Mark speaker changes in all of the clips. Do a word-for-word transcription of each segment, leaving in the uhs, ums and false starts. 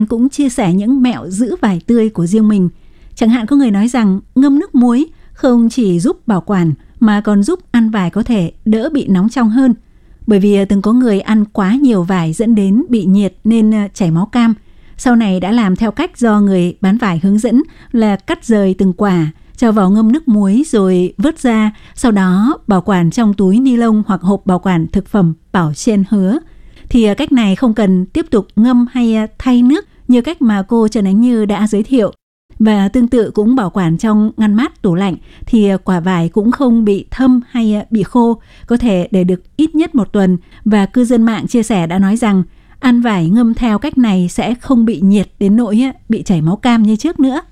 Speaker 1: cũng chia sẻ những mẹo giữ vải tươi của riêng mình. Chẳng hạn có người nói rằng ngâm nước muối không chỉ giúp bảo quản mà còn giúp ăn vải có thể đỡ bị nóng trong hơn. Bởi vì từng có người ăn quá nhiều vải dẫn đến bị nhiệt nên chảy máu cam. Sau này đã làm theo cách do người bán vải hướng dẫn là cắt rời từng quả, cho vào ngâm nước muối rồi vớt ra, sau đó bảo quản trong túi ni lông hoặc hộp bảo quản thực phẩm bảo trên hứa. Thì cách này không cần tiếp tục ngâm hay thay nước như cách mà cô Trần Ánh Như đã giới thiệu. Và tương tự cũng bảo quản trong ngăn mát tủ lạnh thì quả vải cũng không bị thâm hay bị khô, có thể để được ít nhất một tuần. Và cư dân mạng chia sẻ đã nói rằng ăn vải ngâm theo cách này sẽ không bị nhiệt đến nỗi bị chảy máu cam như trước nữa.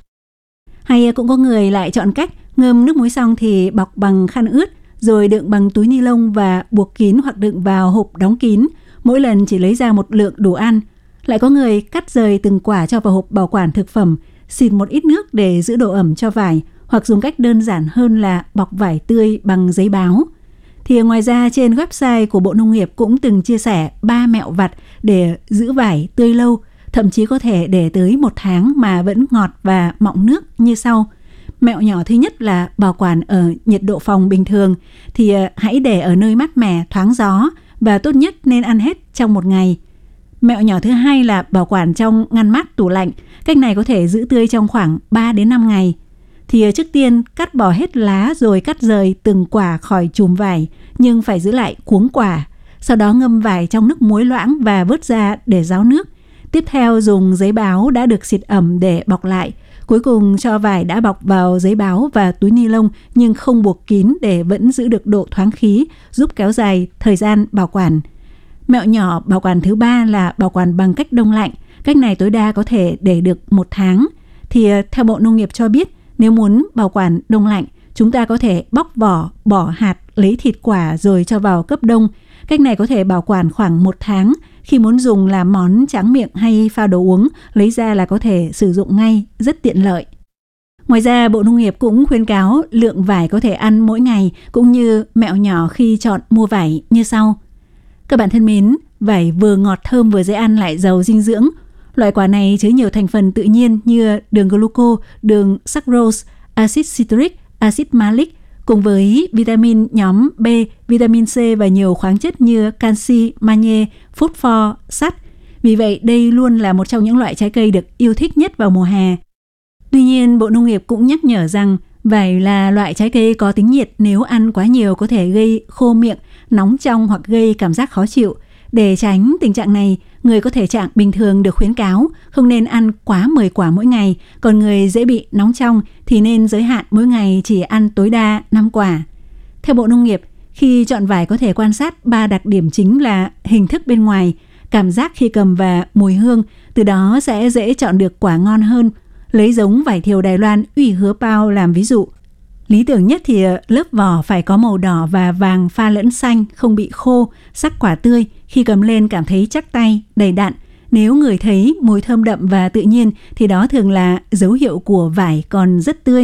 Speaker 1: Hay cũng có người lại chọn cách ngâm nước muối xong thì bọc bằng khăn ướt, rồi đựng bằng túi ni lông và buộc kín hoặc đựng vào hộp đóng kín. Mỗi lần chỉ lấy ra một lượng đủ ăn. Lại có người cắt rời từng quả cho vào hộp bảo quản thực phẩm, xịt một ít nước để giữ độ ẩm cho vải, hoặc dùng cách đơn giản hơn là bọc vải tươi bằng giấy báo. Thì ngoài ra trên website của Bộ Nông nghiệp cũng từng chia sẻ ba mẹo vặt để giữ vải tươi lâu, thậm chí có thể để tới một tháng mà vẫn ngọt và mọng nước như sau. Mẹo nhỏ thứ nhất là bảo quản ở nhiệt độ phòng bình thường, thì hãy để ở nơi mát mẻ, thoáng gió và tốt nhất nên ăn hết trong một ngày. Mẹo nhỏ thứ hai là bảo quản trong ngăn mát tủ lạnh. Cách này có thể giữ tươi trong khoảng ba đến năm ngày. Thì trước tiên cắt bỏ hết lá rồi cắt rời từng quả khỏi chùm vải, nhưng phải giữ lại cuống quả. Sau đó ngâm vải trong nước muối loãng và vớt ra để ráo nước. Tiếp theo dùng giấy báo đã được xịt ẩm để bọc lại. Cuối cùng cho vải đã bọc vào giấy báo và túi ni lông nhưng không buộc kín để vẫn giữ được độ thoáng khí, giúp kéo dài thời gian bảo quản. Mẹo nhỏ bảo quản thứ ba là bảo quản bằng cách đông lạnh. Cách này tối đa có thể để được một tháng. Thì theo Bộ Nông nghiệp cho biết, nếu muốn bảo quản đông lạnh, chúng ta có thể bóc vỏ, bỏ hạt, lấy thịt quả rồi cho vào cấp đông. Cách này có thể bảo quản khoảng một tháng. Khi muốn dùng làm món tráng miệng hay pha đồ uống, lấy ra là có thể sử dụng ngay, rất tiện lợi. Ngoài ra, Bộ Nông nghiệp cũng khuyến cáo lượng vải có thể ăn mỗi ngày, cũng như mẹo nhỏ khi chọn mua vải như sau. Các bạn thân mến, vải vừa ngọt thơm vừa dễ ăn lại giàu dinh dưỡng. Loại quả này chứa nhiều thành phần tự nhiên như đường gluco, đường sucrose, axit citric, axit malic, cùng với vitamin nhóm B, vitamin C và nhiều khoáng chất như canxi, magie, phosphor, sắt. Vì vậy, đây luôn là một trong những loại trái cây được yêu thích nhất vào mùa hè. Tuy nhiên, Bộ Nông nghiệp cũng nhắc nhở rằng vải là loại trái cây có tính nhiệt, nếu ăn quá nhiều có thể gây khô miệng, nóng trong hoặc gây cảm giác khó chịu. Để tránh tình trạng này, người có thể trạng bình thường được khuyến cáo không nên ăn quá mười quả mỗi ngày, còn người dễ bị nóng trong thì nên giới hạn mỗi ngày chỉ ăn tối đa năm quả. Theo Bộ Nông nghiệp, khi chọn vải có thể quan sát ba đặc điểm chính là hình thức bên ngoài, cảm giác khi cầm và mùi hương, từ đó sẽ dễ chọn được quả ngon hơn. Lấy giống vải thiều Đài Loan Ủy Hứa Pao làm ví dụ. Lý tưởng nhất thì lớp vỏ phải có màu đỏ và vàng pha lẫn xanh, không bị khô, sắc quả tươi, khi cầm lên cảm thấy chắc tay, đầy đặn. Nếu người thấy mùi thơm đậm và tự nhiên thì đó thường là dấu hiệu của vải còn rất tươi.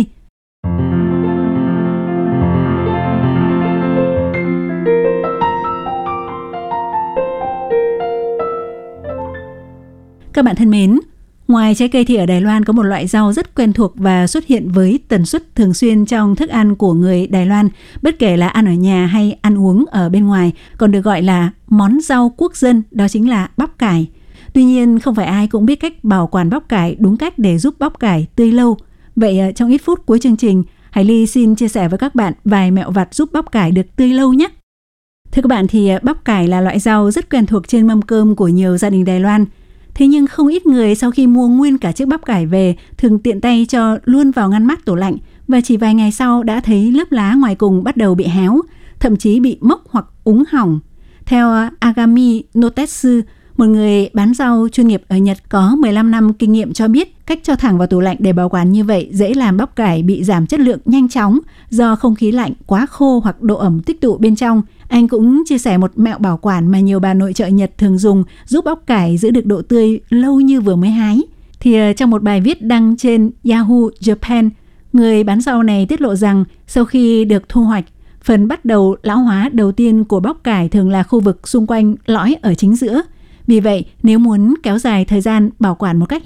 Speaker 1: Các bạn thân mến, ngoài trái cây thì ở Đài Loan có một loại rau rất quen thuộc và xuất hiện với tần suất thường xuyên trong thức ăn của người Đài Loan, bất kể là ăn ở nhà hay ăn uống ở bên ngoài, còn được gọi là món rau quốc dân, đó chính là bắp cải. Tuy nhiên, không phải ai cũng biết cách bảo quản bắp cải đúng cách để giúp bắp cải tươi lâu. Vậy trong ít phút cuối chương trình, Hải Ly xin chia sẻ với các bạn vài mẹo vặt giúp bắp cải được tươi lâu nhé. Thưa các bạn, thì bắp cải là loại rau rất quen thuộc trên mâm cơm của nhiều gia đình Đài Loan. Thế nhưng không ít người sau khi mua nguyên cả chiếc bắp cải về thường tiện tay cho luôn vào ngăn mát tủ lạnh và chỉ vài ngày sau đã thấy lớp lá ngoài cùng bắt đầu bị héo, thậm chí bị mốc hoặc úng hỏng. Theo Agami Notetsu, một người bán rau chuyên nghiệp ở Nhật có mười lăm năm kinh nghiệm cho biết cách cho thẳng vào tủ lạnh để bảo quản như vậy dễ làm bắp cải bị giảm chất lượng nhanh chóng do không khí lạnh quá khô hoặc độ ẩm tích tụ bên trong. Anh cũng chia sẻ một mẹo bảo quản mà nhiều bà nội trợ Nhật thường dùng giúp bắp cải giữ được độ tươi lâu như vừa mới hái. Thì trong một bài viết đăng trên Yahoo Japan, người bán rau này tiết lộ rằng sau khi được thu hoạch, phần bắt đầu lão hóa đầu tiên của bắp cải thường là khu vực xung quanh lõi ở chính giữa. Vì vậy, nếu muốn kéo dài thời gian bảo quản một cách